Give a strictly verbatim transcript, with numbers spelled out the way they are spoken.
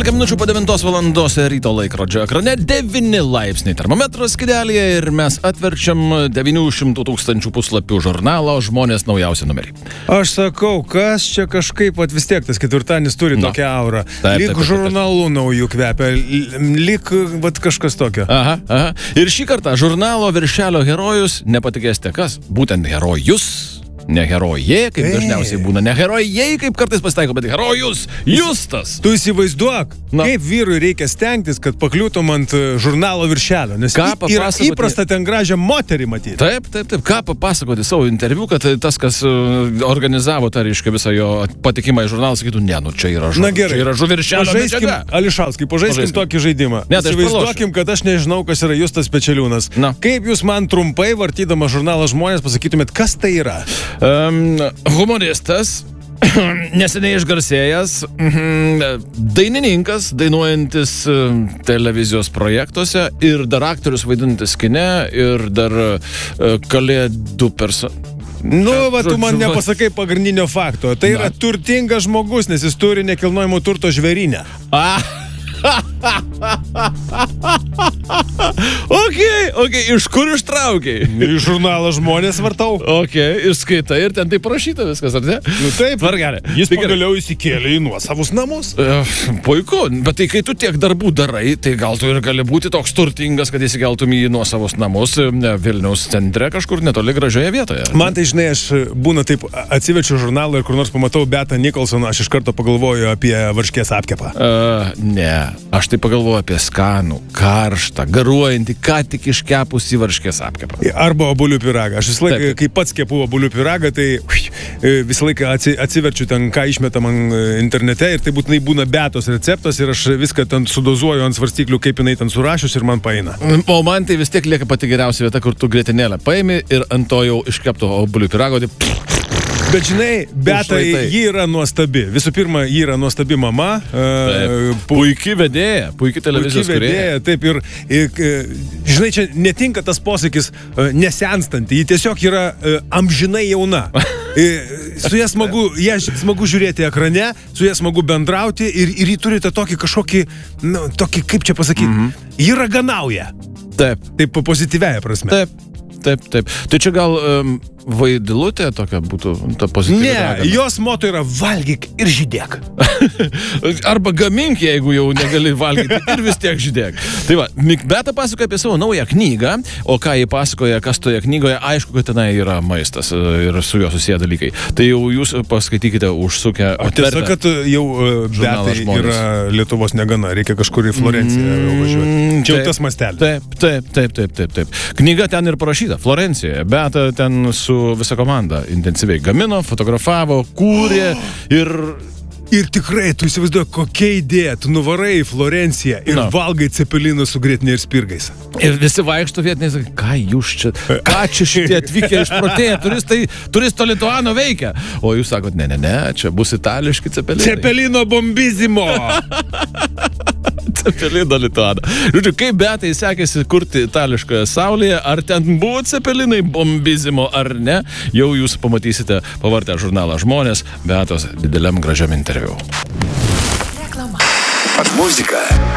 vienuolika minučių po devintos valandos ryto laikrodžio ekrane devyni laipsniai termometro skydelyje ir mes atverčiam devynių šimtų tūkstančių puslapių žurnalo Žmonės naujausią numerį. Aš sakau, kas čia kažkaip, at vis tiek tas ketvirtadienis turi no. tokią aurą. Taip, lyg taip, taip, žurnalų naujų kvepia, lyg vat, kažkas tokio. Aha, aha. Ir šį kartą žurnalo viršelio herojus, nepatikėsite kas, būtent herojus. Ne herojė, kaip Ei. dažniausiai būna, ne herojai, kaip kartais pasitaiko, bet herojus, Justas. Tu įsivaizduok, Na. kaip vyrui reikia stengtis, kad pakliūtum ant žurnalo viršelio, nes Ką į- yra papasakoti- įprasta ten gražią moterį matyti. Taip, taip, taip. Ką papasakoti savo interviu, kad tas, kas uh, organizavo tą, reiškia, visą jo patikimą į žurnalą, sakytų, ne, nu čia yra žu, Na gerai, čia yra žuviršelio pažaiskim, medžiaga. Ališauskai, pažaiskim Pažaiskim. tokį žaidimą. Ne, tai aš Įsivaizduokim, kad aš nežinau, kas yra Justas Pečeliūnas. Na. Kaip jūs man trumpai, vartydama žurnalą Žmonės, pasakytumėt, kas tai yra? Um, humoristas, neseniai išgarsėjęs, mhm, dainininkas, dainuojantis um, televizijos projektuose ir dar aktorius vaidinantis kine ir dar uh, kalėdų perso... Nu, va, tu žodžiu, man va- nepasakai pagrindinio fakto. Tai yra Na. turtingas žmogus, nes jis turi nekilnojamo turto žvėrynę. Ah. ok, ok, iš kur ištraukiai? Iš žurnalo Žmonės vartau. Ok, ir skaitai, ir ten tai parašyta viskas, ar ne? Nu taip, Tvarkelė. jis Tai gerai. pagaliau įsikėlė į nuosavus namus. E, Puiku, bet tai kai tu tiek darbų darai, tai gal tu ir gali būti toks turtingas, kad įsikeltum į nuosavus namus e, Vilniaus centre kažkur netoli gražioje vietoje. Man tai, žinai, aš būna taip, atsivečiu žurnalą ir kur nors pamatau Beatą Nicholsoną, aš iš karto pagalvoju apie varškės apkepą. Uh, ne, aš tai pagalvoju apie skanų, karštą, garuojantį, ką tik iškepusį varškės apkepą. Arba obuolių pyragą. Aš visą laiką, Taip. kai pats kepu obuolių pyragą, tai ui, visą laiką atsi, atsiverčiu ten, ką išmeta man internete ir tai būtinai būna Beatos receptas ir aš viską ten sudozuoju ant svarstyklių, kaip jinai ten surašius ir man paeina. O man tai vis tiek lieka pati geriausia vieta, kur tu grietinėlę paimi ir ant to jau iškepto obuolių pyrago. Tai... Bet žinai, Beata, Užlaitai. ji yra nuostabi. Visų pirma, ji yra nuostabi mama. Uh, Puikiai vedėja, puikiai televizijos vedėja, kūrėja. taip ir, ir, žinai, čia netinka tas posakis uh, nesenstanti. Ji tiesiog yra uh, amžinai jauna. uh, su ją smagu, ją smagu žiūrėti ekrane, su ją smagu bendrauti ir, ir ji turi tą tokį kažkokį, nu, tokį, kaip čia pasakyti, mm-hmm. ji raganauja. Taip, Taip, pozityviaja prasme. taip, taip, taip. Tai čia gal um, vaidilutė tokia būtų ta pozityvi. Ne, ragana. jos moto yra valgyk ir žydėk. Arba gamink, jeigu jau negali valgyti ir vis tiek žydėk. Tai va, Beata pasakoja apie savo naują knygą, o ką jį pasakoja, kas toje knygoje, aišku, kad tenai yra maistas ir su juo susiję dalykai. Tai jau jūs paskaitykite užsukę. O tiesa, kad jau uh, Beatai yra Lietuvos negana, reikia kažkur į Florenciją mm, važiuoti. Čia jau tas mastelis. Taip, taip, taip, taip, taip, taip. Knyga ten ir parašyta, Florencijoje. Beata ten su visa komanda intensyviai gamino, fotografavo, kūrė ir... Ir tikrai, tu įsivaizduoji, kokia idėja, tu nuvarai į Florenciją ir Na. valgai cepeliną su grietinė ir spirgais. Ir visi vaikšto vietiniai, sakai, ką jūs čia, ką čia šitie atvykę išprotėję, turistai, turisto Lituano veikia. O jūs sakot, ne, ne, ne, čia bus itališki cepelinai. Cepelino bombizimo! Cepelino Lituano. Žodžiu, kaip Beatai sekėsi kurti itališkoje saulėje, ar ten buvo cepelinai bombizimo ar ne, jau jūs pamatysite pavartę žurnalą Žmonės, Beatos dideliam gražiam interviu. Muzika